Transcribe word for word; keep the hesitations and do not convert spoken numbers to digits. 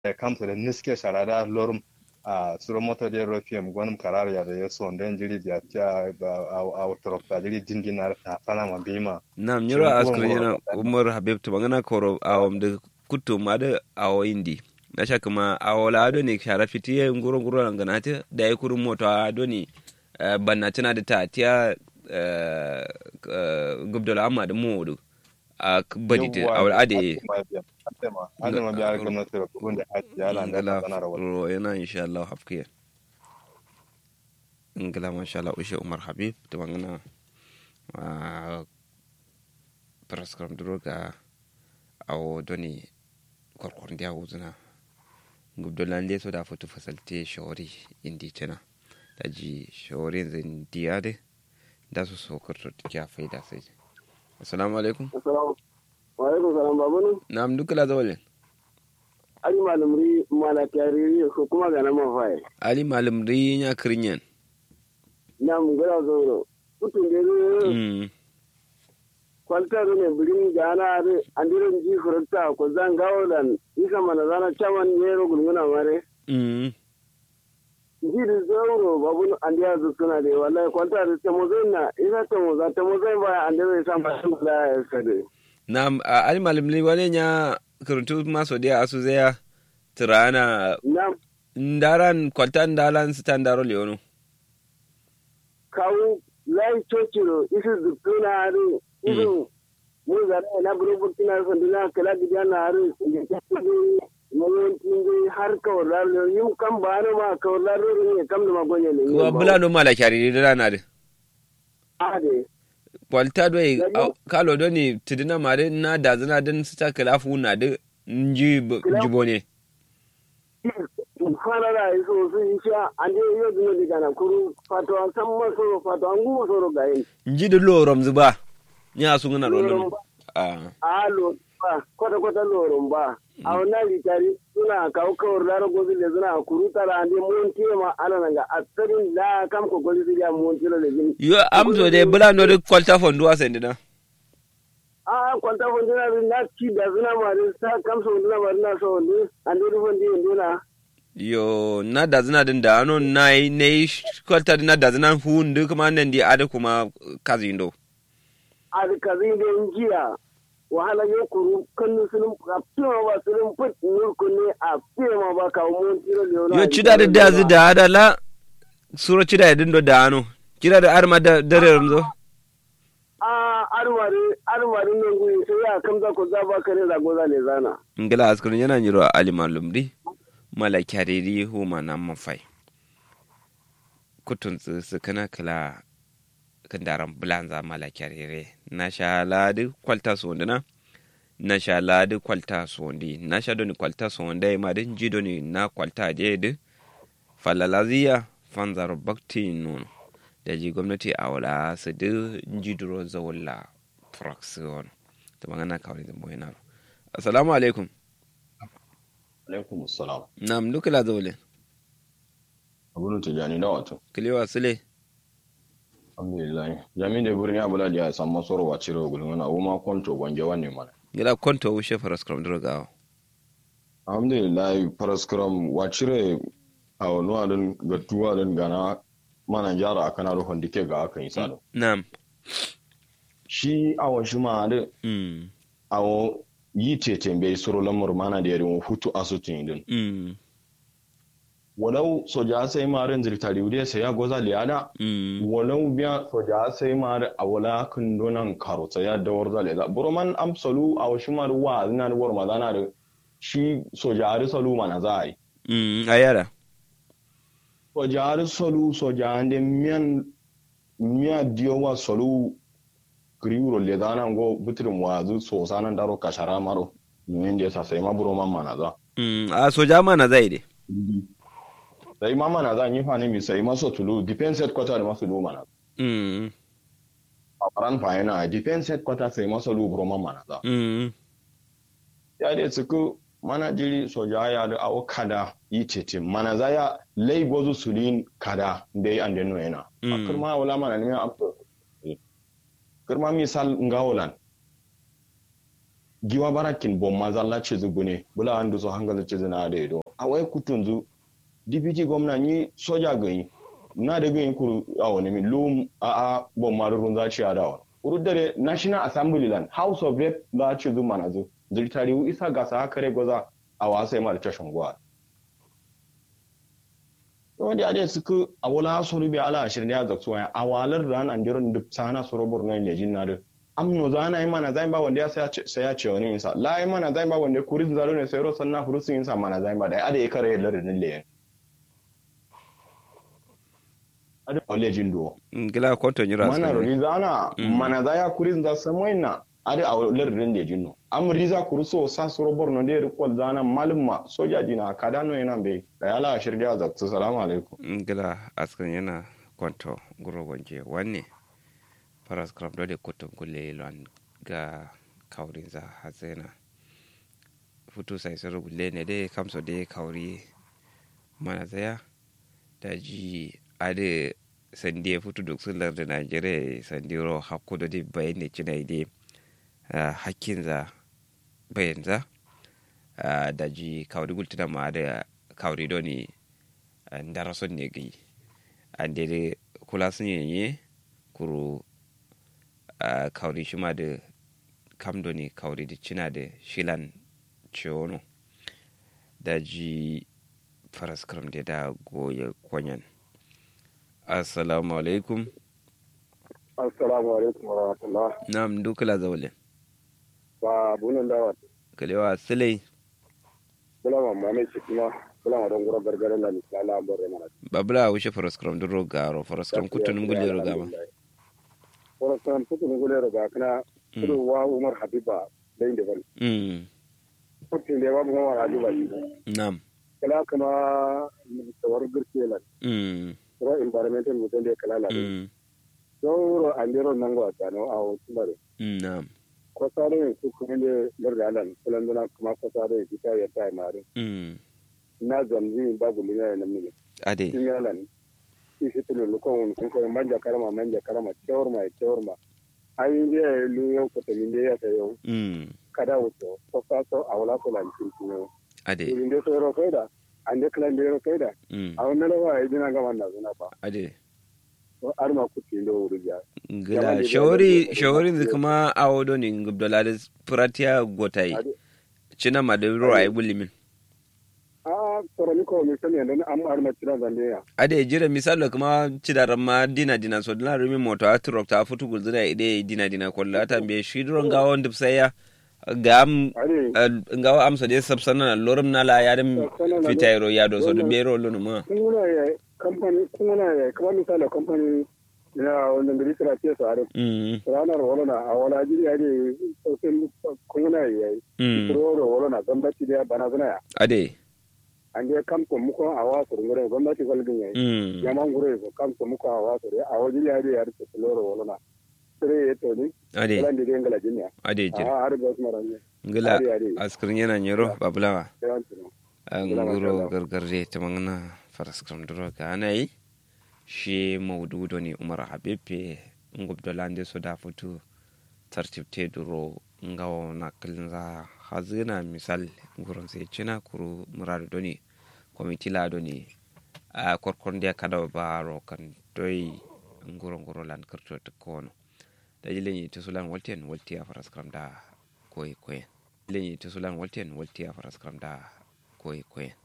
kamsa da niske sharada lorum a suro moto de rofiem gonum karar ya da yaso nden jiri biya ta a autoropta jiri dingina ta fana ma bima nam nyoro askrin yana umar habib to bangana koro awam de kutu ma da awo indi na shaka ma awo la do ne shara fitiye nguro nguro nan ganata da ya kurun moto ado ne bannatina da ta tiya gubdola amma da mu a badite a al'ade adama biya gwamnati da kudin da haji ya landa ngala sana rawar ro yana insha Allah hafkiya ngala masha Allah ushe Umar Habib to bangana a praskram droga awo doni korkor dia uzuna gubdolan le so da foto fasalte shori indi tana daji shori zin diade da su sokarto tiya faida sai assalamu alaikum assalamu alaikum salam babunu nam dukala zawale ali malumri malakari ko kuma ga nan mafai ali malumri nya krinyen nam gara zoro kutun de mm kwalta ne birin gana re andiran ji furta ko zangawolan isa mana zana chaman yero gulguna mare mm jiri zoro babunu andiya suna de wallahi kwalta da tamozena isa tamoza tamoza ba andire san ba la sade nam ali malumri wale nya kuruntu maso dia asu zaya tirana nam ndaran kwaltan dalan standaro leono kawu lai chokiro isi zupuna haru isu mun zara na buru burkina sanduna kala gidiana haru mun tingi har kawlar yim kam bana ma kawlar ne kam da magonye ne wa bulano mala kyari dana de ade kwalta do kalo do ni tidina mare na da zana din sta kalafu na de nji jibone fara da iso su isha ande yo dino diga na kuru fato an samma so fato an gumo so gayin nji de lorom zuba nya su ngana ron a a lo ba kwata kwata lorom ba a wannan litari suna kawo kawar laro gozi le suna kuru tara ande mun tema ala nanga asarin la kam ko gozi diga mun tilo le jin yo amzo de bulano de kwalta fondu asendina a kwalta fondu na ci da suna mare sa kam so ndina mare na so ndi ande du fondi ndina yo na da zina din da ano na ne kwalta na da zina hundu kuma nan di ada kuma kazindo ada kazindo njiya wahala yo kuru kanu sunum apima ba sunum put nur kunne apima ba ka mun tiro leona yo cida da da zu da ada la suro cida din do da ano cida da arma da dare rumzo a armari armari ne gui sai ya kamza ko za ba kare da goza ne zana ngala askun yana nyiro ali malumdi mala kyariri huma na mafai kutun su kana kala kandaran bulanza mala kyarire na sha ladi kwalta sondina na sha ladi kwalta sondi na sha doni kwalta sonda ma din ji doni na kwalta de de falalaziya fanzar bakti nun da ji gwamnati a wala su de jiduro zawalla fraction to magana kawai da moyina assalamu alaikum alaikum assalam nam dukala zawle abun tijani da wato kilewa sule alhamdulillah jami da burin abula da san masoro wa ciro gulmana o ma konto gonje wanne mana gila konto wo shefa raskram droga alhamdulillah paraskram wa cire a wani adin gatuwa din gana mana jara akana ro hondike ga akan isado nam shi awon shi ma da mm awon yi tete bai soro lamar mana da yarin hutu asutin din mm walau soja sai marin zirtari wuri sai ya goza liyada mm walau biya soja sai mar awala kun donan karota ya dawar zale da burman amsalu a washi mar wa zina da war mazana da shi soja ari salu mana zai mm ayara soja ari salu soja ande miyan miya diyowa salu kriuro le dana go butrim wazu so sanan daro kashara maro ninde sa sai ma burman mana za mm a soja mana zai de sai ma mana za ni fa ne mi sai maso tulu defense headquarter da maso lu mana mm a faran fa yana defense headquarter sai maso lu burman mana za mm ya dai suku mana jiri soja ya da awo kada yi tete mana za ya lai gozu sulin kada dai an deno yana akirma wala mana ne a kirma misal ngawolan giwa barakin bom mazalla ce zugune bula an so hangal ce zina da ido a wai kutunzu deputy gwamna ni soja gani na da gani kuru a wani min lum a a bom marurun za ci adawa kuru dare national assembly land house of rep za ci zu mana zu zirtari isa gasa haka re goza a wasa ma da tashin gwa wanda ade suku a wala so rubi ala ashirin ya zaksu wani a walar ran an jiran duk sana so robur nan ne jinna da amno zana yi mana zai ba wanda ya sai ya ce wani insa la yi mana zai ba wanda kuris zalo ne sai ro sanna furusin insa mana zai ba da ade kare lardin le ade ole jindo ngila konto nyura mana rizana mana zai ya kuris da samoina ade a lardin le jinno am riza kuruso sa so robur no de ko zana malumma soja dina kadano yana be da yala shirya zaksu salamu alaikum ngila askan yana konto guro gonje wanne faras kram dole kutum kulle lon ga kaurin za hazena futu sai sai rubulle ne dai kamso dai kauri mana zaya da ji ade sande futu duk sun larda Najeriya sandiro hakku da dai bayan ne cina dai hakkin za bayan za da ji kauri gultuna ma da kauri doni ndarason ne gai an dai kula sun yi kuru Uh, kauri shima da kamdo ne kauri da cina da shilan ciwono da ji faraskram da da goye kwanyan assalamu alaikum assalamu alaikum wa rahmatullah na'am dukula zaule ba bunan dawa kalewa silai bulama mame cikima bulama don gura gargara na misala an bare mana babula wuce faraskram da rogaro faraskram kutunun gulle rogama Warasan putun gulero ga kana kudu wa Umar Habiba dai da bane. Mm. Putun da wa Umar Habiba ne. Na'am. Kala kama tawar girkelan. Mm. Ro environmental mutan da kala la. Mm. Doro andero nango atano a o tubare. Na'am. Ko sare su kuma ne lardalan kulan dana kuma ko sare kita ya tai mare. Mm. Na zamzi babu linya na mini. Ade. Tingalan. Isi tulu lukon kun ko manja karama manja karama teorma teorma ayi ne lu yo ko te minde ya tayo Mm. kada wuto ko fa to awla ko lan tintino Ade. inde to ro kaida ande klan de ro kaida Mm. awon na wa idina ga wannan zuna ba Ade. to arma ku tindo wuruja Gila shawari shawarin da kuma awodo ne gubdola da pratia gotai cina ma da ro ay bulimin a to ni ko mi sani dan am arma tira zande ya ade jira misalo kuma cidaran ma dina dina so dina rumi moto a turok ta futu gulzura ide dina dina kolla ta be shi duron gawon dubsaya ga am ngawa am so de sabsana lorum na la ya dem fitairo ya do so de bero lunu ma kuna ya company kuna ya kuma misalo company ya wannan da rikira ce su are mm ranar wala a wala jiri ya ne sosai kuna ya yi ro wala na gambati da bana zuna ya ade ande kam ko muko a wasu ngure gwamnati galgin yayi yaman ngure ko kam ko muko a wasu a waji ya da yar ta loro wala na sire to ni ade lan de ngala jinya ade je a har ba su maranye ngala askrin yana nyero bablawa nguro gargarre ta mangana faraskram duro ga anai shi maududo ne Umar Habibe ngubdolande so da futu tartibte duro ngawo naklinza hazina misal nguron sai cina kuru muradu doni komiti la doni a korkonde kada baro kan doy nguro nguro lan karto to kono da jilen to sulan walten walti a faraskram da koy koy jilen to sulan walten walti a faraskram da koy koy